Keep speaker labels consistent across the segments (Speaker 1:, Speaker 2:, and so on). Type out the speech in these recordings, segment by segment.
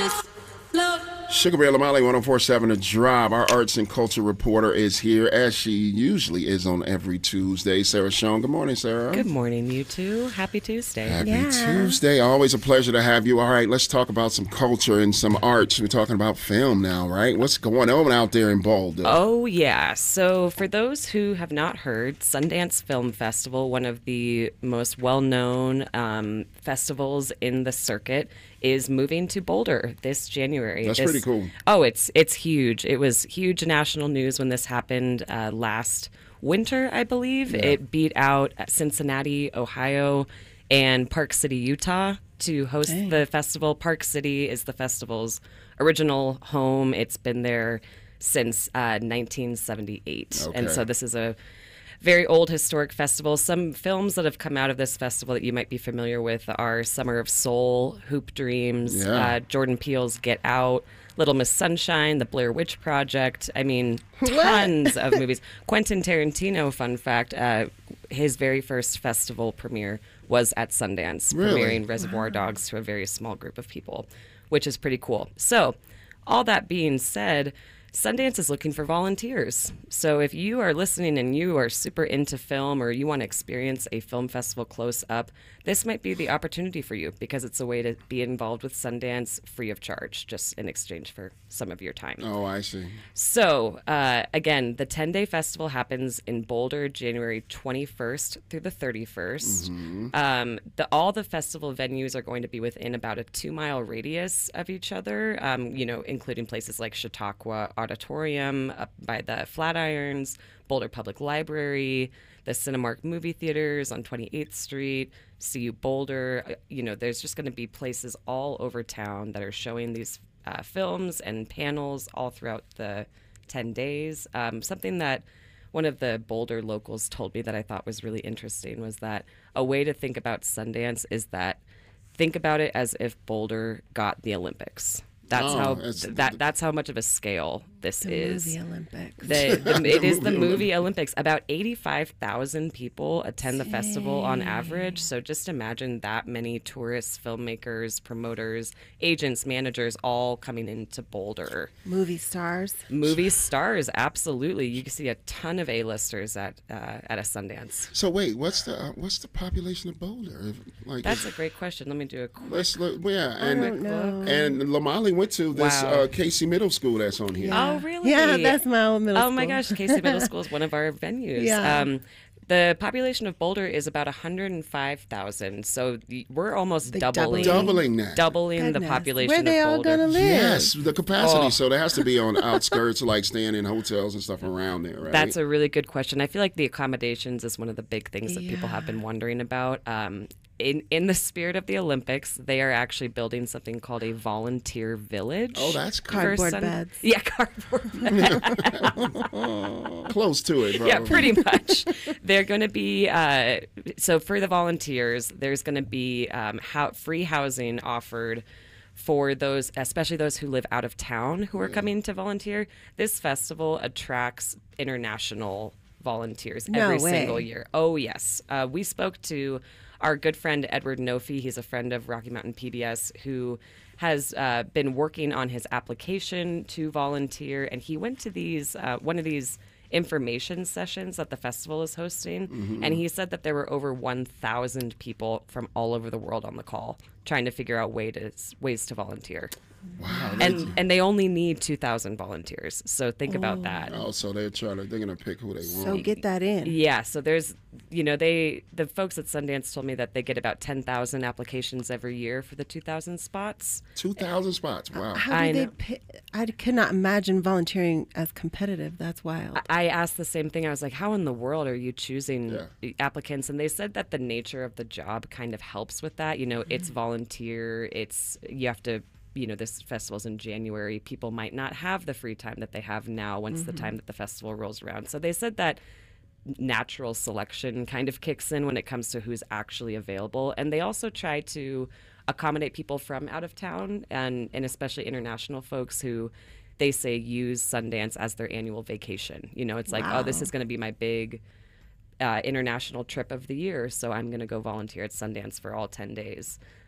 Speaker 1: just love.
Speaker 2: Sugar Bear Lamali, 104.7 The Drive. Our arts and culture reporter is here, as she usually is on every Tuesday. Sarah Sean. Good morning, Sarah.
Speaker 3: Good morning, you two. Happy Tuesday.
Speaker 2: Happy Tuesday. Always a pleasure to have you. All right, let's talk about some culture and some arts. We're talking about film now, right? What's going on out there in Boulder?
Speaker 3: Oh, yeah. So for those who have not heard, Sundance Film Festival, one of the most well-known festivals in the circuit, is moving to Boulder this January.
Speaker 2: That's pretty cool.
Speaker 3: Oh, it's huge. It was huge national news when this happened last winter, I believe.
Speaker 2: Yeah.
Speaker 3: It beat out Cincinnati, Ohio, and Park City, Utah to host the festival. Park City is the festival's original home. It's been there since 1978.
Speaker 2: Okay.
Speaker 3: And so this is a very old historic festival. Some films that have come out of this festival that you might be familiar with are Summer of Soul, Hoop Dreams, Jordan Peele's Get Out, Little Miss Sunshine, The Blair Witch Project. I mean, tons of movies. Quentin Tarantino, fun fact, his very first festival premiere was at Sundance, premiering Reservoir Dogs to a very small group of people, which is pretty cool. So, all that being said, Sundance is looking for volunteers. So if you are listening and you are super into film or you want to experience a film festival close up, this might be the opportunity for you because it's a way to be involved with Sundance free of charge, just in exchange for some of your time.
Speaker 2: Oh, I see.
Speaker 3: So, again, the 10-day festival happens in Boulder, January 21st through the 31st. All the festival venues are going to be within about a 2-mile radius of each other, including places like Chautauqua Auditorium, up by the Flatirons, Boulder Public Library, the Cinemark movie theaters on 28th Street, CU Boulder. There's just going to be places all over town that are showing these films and panels all throughout the 10 days. Something that one of the Boulder locals told me that I thought was really interesting was that a way to think about Sundance is that think about it as if Boulder got the Olympics. That's how much of a scale this is.
Speaker 4: Movie Olympics.
Speaker 3: It is the movie Olympics. About 85,000 people attend the festival on average. So just imagine that many tourists, filmmakers, promoters, agents, managers, all coming into Boulder.
Speaker 4: Movie stars.
Speaker 3: Movie stars, absolutely. You can see a ton of A-listers at a Sundance.
Speaker 2: So wait, what's the population of Boulder?
Speaker 3: That's a great question. Let me do a quick.
Speaker 2: Let's look. Yeah,
Speaker 4: I don't know.
Speaker 2: And Lamali went to this Casey Middle School that's on here.
Speaker 4: Yeah.
Speaker 3: Oh, really?
Speaker 4: Yeah, that's my old middle school.
Speaker 3: Oh, my gosh. Casey Middle School is one of our venues.
Speaker 4: Yeah.
Speaker 3: The population of Boulder is about 105,000. So we're almost doubling
Speaker 2: that.
Speaker 3: Doubling the
Speaker 4: Goodness.
Speaker 3: population
Speaker 4: Where
Speaker 3: of
Speaker 4: they all
Speaker 3: Boulder.
Speaker 4: gonna live?
Speaker 2: Yes, the capacity. So there has to be on outskirts, like staying in hotels and stuff around there, right?
Speaker 3: That's a really good question. I feel like the accommodations is one of the big things that people have been wondering about. In the spirit of the Olympics, they are actually building something called a volunteer village.
Speaker 2: Oh, that's cool.
Speaker 4: Cardboard beds.
Speaker 3: Yeah, cardboard beds.
Speaker 2: Close to it, bro.
Speaker 3: Yeah, pretty much. They're going to be, so for the volunteers, there's going to be free housing offered for those, especially those who live out of town who are coming to volunteer. This festival attracts international volunteers every single year. Oh, yes. We spoke to our good friend Edward Nofi. He's a friend of Rocky Mountain PBS who has been working on his application to volunteer, and he went to these one of these information sessions that the festival is hosting, and he said that there were over 1,000 people from all over the world on the call trying to figure out ways to volunteer.
Speaker 2: Wow.
Speaker 3: And they only need 2,000 volunteers. So think about that.
Speaker 2: Oh, so they're gonna pick who they want.
Speaker 4: So get that in.
Speaker 3: Yeah, so there's, the folks at Sundance told me that they get about 10,000 applications every year for the 2,000 spots.
Speaker 2: 2,000 spots. Wow.
Speaker 4: How do they pick? I cannot imagine volunteering as competitive. That's wild.
Speaker 3: I asked the same thing. I was like, how in the world are you choosing applicants? And they said that the nature of the job kind of helps with that. It's volunteer. You have to, this festival's in January. People might not have the free time that they have now once the time that the festival rolls around. So they said that natural selection kind of kicks in when it comes to who's actually available. And they also try to accommodate people from out of town and especially international folks who they say use Sundance as their annual vacation. It's like, oh, this is going to be my big international trip of the year, so I'm going to go volunteer at Sundance for all 10 days.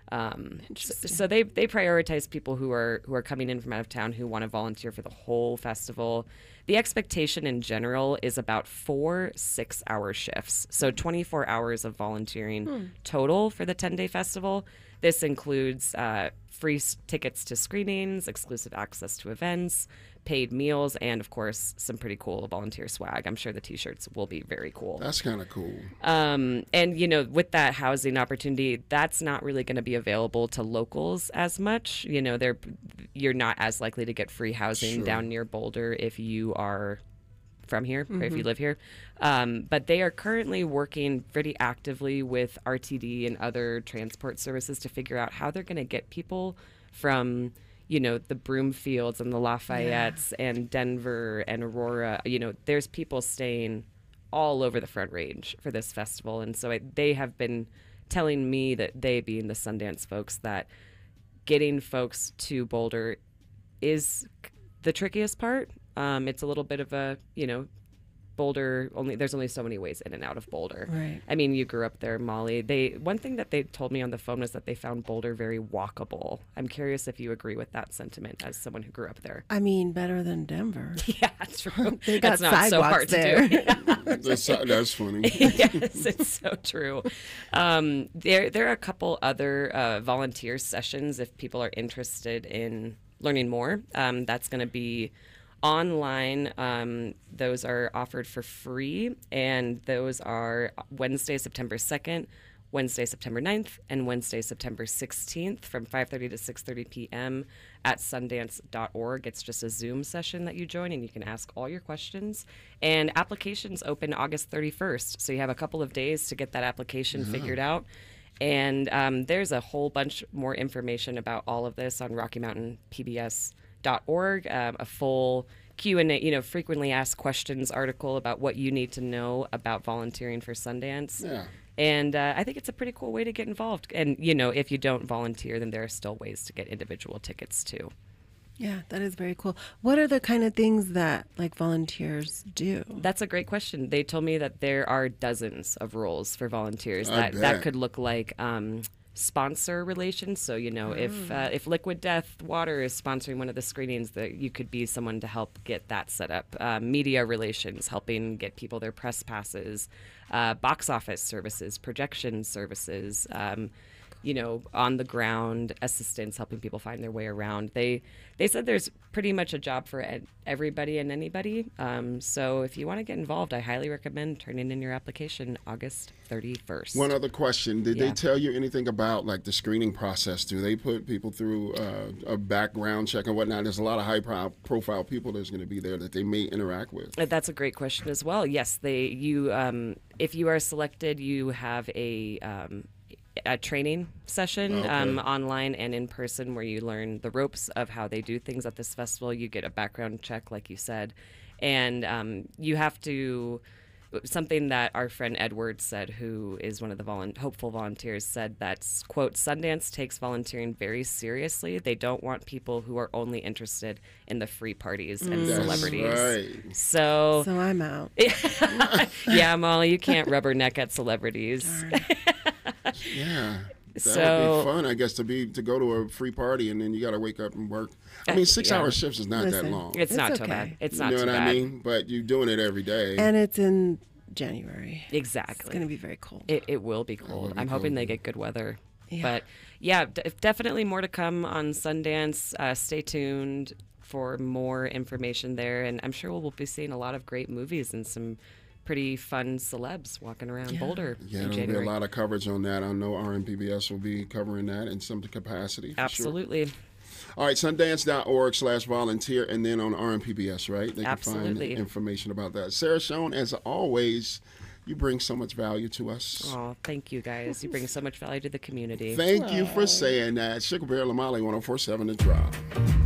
Speaker 3: So they prioritize people who are coming in from out of town who want to volunteer for the whole festival. The expectation in general is about 4 6-hour shifts, so 24 hours of volunteering total for the 10-day festival. This includes free tickets to screenings, exclusive access to events, paid meals, and of course some pretty cool volunteer swag. I'm sure the t-shirts will be very cool.
Speaker 2: That's kind of cool.
Speaker 3: And with that housing opportunity, that's not really going to be available to locals as much. You're not as likely to get free housing down near Boulder if you are from here or if you live here. But they are currently working pretty actively with RTD and other transport services to figure out how they're going to get people from the Broomfields and the Lafayettes and Denver and Aurora. There's people staying all over the Front Range for this festival. And so they have been telling me that they, being the Sundance folks, that getting folks to Boulder is the trickiest part. It's a little bit of a, Boulder, there's only so many ways in and out of Boulder.
Speaker 4: Right.
Speaker 3: I mean, you grew up there, Molly. One thing that they told me on the phone was that they found Boulder very walkable. I'm curious if you agree with that sentiment as someone who grew up there.
Speaker 4: I mean, better than Denver.
Speaker 3: Yeah, true.
Speaker 4: They got
Speaker 3: That's not so hard
Speaker 4: sidewalks
Speaker 3: to do.
Speaker 2: That's funny.
Speaker 3: Yes, it's so true. There are a couple other volunteer sessions if people are interested in learning more. That's going to be online. Those are offered for free, and those are Wednesday, September 2nd, Wednesday, September 9th, and Wednesday, September 16th from 5:30 to 6:30 p.m. at sundance.org. It's just a Zoom session that you join, and you can ask all your questions. And applications open August 31st, so you have a couple of days to get that application figured out. And there's a whole bunch more information about all of this on RockyMountainPBS.org, a full Q&A, frequently asked questions article about what you need to know about volunteering for Sundance.
Speaker 2: Yeah.
Speaker 3: And I think it's a pretty cool way to get involved. And, if you don't volunteer, then there are still ways to get individual tickets, too.
Speaker 4: Yeah, that is very cool. What are the kind of things that volunteers do?
Speaker 3: That's a great question. They told me that there are dozens of roles for volunteers.
Speaker 2: I
Speaker 3: That
Speaker 2: bet.
Speaker 3: could look like sponsor relations. So, if Liquid Death Water is sponsoring one of the screenings, that you could be someone to help get that set up. Media relations, helping get people their press passes. Box office services, projection services. On the ground assistance, helping people find their way around. They said there's pretty much a job for everybody and anybody. So if you want to get involved, I highly recommend turning in your application August 31st.
Speaker 2: One other question. Did they
Speaker 3: Yeah.
Speaker 2: tell you anything about the screening process? Do they put people through a background check and whatnot? There's a lot of high-profile people there's going to be there that they may interact with.
Speaker 3: That's a great question as well. Yes, if you are selected, you have a training session
Speaker 2: Okay.
Speaker 3: online and in person where you learn the ropes of how they do things at this festival. You get a background check, like you said, and you have to. Something that our friend Edward said, who is one of the hopeful volunteers, said that, quote, Sundance takes volunteering very seriously. They don't want people who are only interested in the free parties and
Speaker 2: That's
Speaker 3: celebrities.
Speaker 2: right.
Speaker 4: So I'm out.
Speaker 3: Yeah, Molly, you can't rubberneck at celebrities.
Speaker 2: Yeah. That
Speaker 3: So-
Speaker 2: would be fun, I guess, to go to a free party and then you got to wake up and work. I mean, 6-hour shifts is not that
Speaker 4: Listen,
Speaker 2: long.
Speaker 3: It's not too
Speaker 4: okay.
Speaker 3: bad. It's
Speaker 2: You
Speaker 3: not
Speaker 2: know
Speaker 3: too
Speaker 2: what
Speaker 3: bad.
Speaker 2: I mean? But you're doing it every day.
Speaker 4: And it's in January. It's
Speaker 3: Exactly.
Speaker 4: going to be very cold.
Speaker 3: It will be cold.
Speaker 2: be
Speaker 3: I'm hoping
Speaker 2: cold.
Speaker 3: they get good weather.
Speaker 4: Yeah.
Speaker 3: But yeah, definitely more to come on Sundance. Stay tuned for more information there. And I'm sure we'll be seeing a lot of great movies and some pretty fun celebs walking around Boulder
Speaker 2: Yeah,
Speaker 3: in
Speaker 2: there'll be
Speaker 3: January.
Speaker 2: a lot of coverage on that. I know RMPBS will be covering that in some capacity. For Sure.
Speaker 3: Absolutely.
Speaker 2: All right, sundance.org/volunteer, and then on RMPBS, right? They can
Speaker 3: Absolutely.
Speaker 2: find information about that. Sarah Schoen, as always, you bring so much value to us.
Speaker 3: Oh, thank you guys. You bring so much value to the community.
Speaker 2: Thank you for saying that. Sugar Bear Lamali, 104.7 The Drive.